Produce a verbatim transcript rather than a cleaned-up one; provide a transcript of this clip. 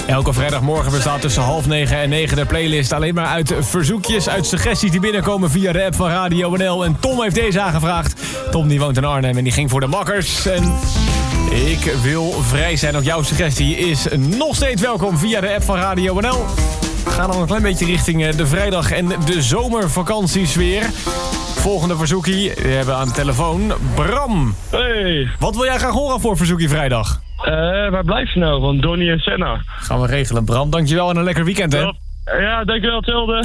Elke vrijdagmorgen bestaat tussen half negen en negen de playlist alleen maar uit verzoekjes, uit suggesties die binnenkomen via de app van Radio N L. En Tom heeft deze aangevraagd. Tom die woont in Arnhem en die ging voor de makkers. En ik wil vrij zijn. Ook jouw suggestie is nog steeds welkom via de app van Radio N L. We gaan al een klein beetje richting de vrijdag en de zomervakantiesfeer. Volgende verzoekie, we hebben aan de telefoon Bram. Hey. Wat wil jij graag horen voor verzoekie vrijdag? Uh, waar blijf je nou? Van Donnie en Senna. Gaan we regelen, Bram. Dankjewel en een lekker weekend, hè? Ja, dankjewel, hetzelfde.